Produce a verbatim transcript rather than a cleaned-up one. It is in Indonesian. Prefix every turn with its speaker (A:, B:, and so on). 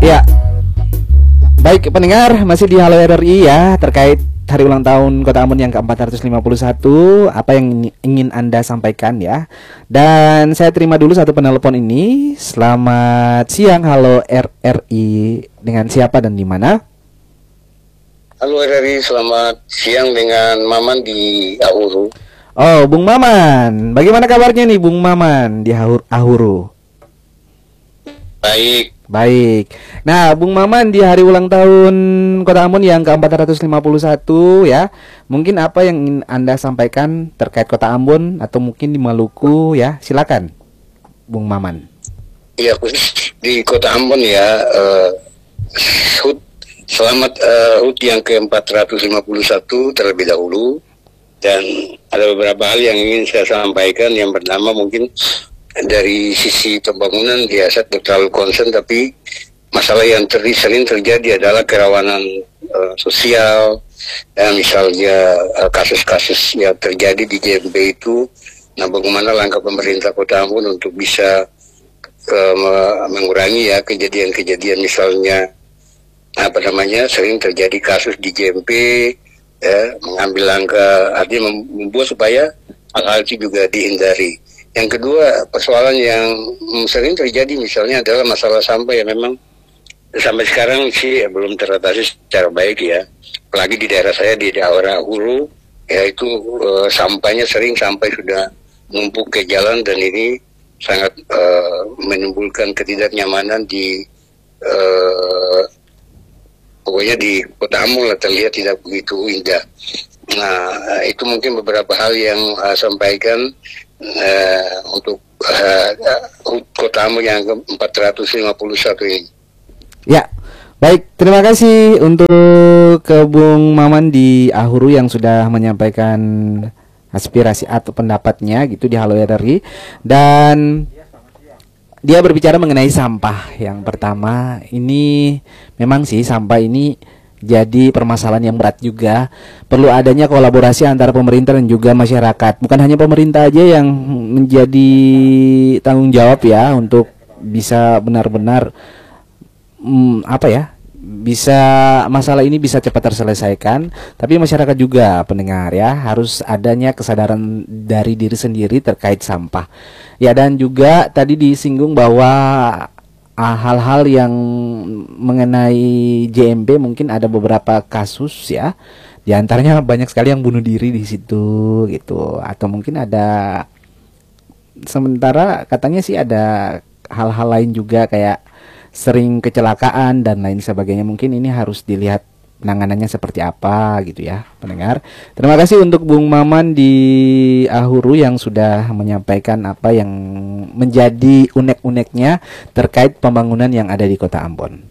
A: Ya, baik pendengar, masih di Halo R R I ya, terkait hari ulang tahun Kota Ambon yang ke empat ratus lima puluh satu. Apa yang ingin Anda sampaikan ya? Dan saya terima dulu satu penelpon ini. Selamat siang, Halo R R I. Dengan siapa dan di mana?
B: Halo R R I, selamat siang dengan Maman di Ahuru.
A: Oh, Bung Maman. Bagaimana kabarnya nih Bung Maman di Ahur- Ahuru?
B: Baik.
A: Baik. Nah, Bung Maman di hari ulang tahun Kota Ambon yang ke empat ratus lima puluh satu ya. Mungkin apa yang ingin Anda sampaikan terkait Kota Ambon atau mungkin di Maluku ya? Silakan, Bung Maman.
B: Iya, khusus di Kota Ambon ya. Uh, HUT, selamat uh, HUT yang ke empat ratus lima puluh satu terlebih dahulu. Dan ada beberapa hal yang ingin saya sampaikan. Yang pertama mungkin dari sisi pembangunan dia saya terlalu concern, tapi masalah yang ter sering terjadi adalah kerawanan uh, sosial, ya, misalnya kasus-kasus uh, yang terjadi di J M P itu. Nah, bagaimana langkah pemerintah Kota Ambon untuk bisa uh, mengurangi ya kejadian-kejadian, misalnya apa namanya sering terjadi kasus di J M P, ya, mengambil langkah artinya membuat supaya hal-hal itu juga dihindari. Yang kedua, persoalan yang sering terjadi misalnya adalah masalah sampah yang memang sampai sekarang sih ya, belum teratasi secara baik ya. Apalagi di daerah saya di daerah Hulu, yaitu uh, sampahnya sering sampai sudah numpuk ke jalan, dan ini sangat uh, menimbulkan ketidaknyamanan di uh, pokoknya di Kota Ambon lah, terlihat tidak begitu indah. Nah, itu mungkin beberapa hal yang saya uh, sampaikan Uh, untuk uh, uh, Kota Ambon yang ke empat ratus lima puluh satu ini.
A: Ya, baik, terima kasih untuk ke Bung Maman di Ahuru yang sudah menyampaikan aspirasi atau pendapatnya gitu di Halo R R I. Dan dia berbicara mengenai sampah. Yang pertama, ini memang sih sampah ini jadi permasalahan yang berat juga. Perlu adanya kolaborasi antara pemerintah dan juga masyarakat. Bukan hanya pemerintah aja yang menjadi tanggung jawab ya untuk bisa benar-benar hmm, apa ya, bisa masalah ini bisa cepat terselesaikan. Tapi masyarakat juga pendengar ya, harus adanya kesadaran dari diri sendiri terkait sampah. Ya, dan juga tadi disinggung bahwa hal-hal yang mengenai J M P mungkin ada beberapa kasus ya. Di antaranya banyak sekali yang bunuh diri di situ gitu. Atau mungkin ada, sementara katanya sih ada hal-hal lain juga kayak sering kecelakaan dan lain sebagainya. Mungkin ini harus dilihat penanganannya seperti apa gitu ya pendengar. Terima kasih untuk Bung Maman di Ahuru yang sudah menyampaikan apa yang menjadi unek-uneknya terkait pembangunan yang ada di Kota Ambon.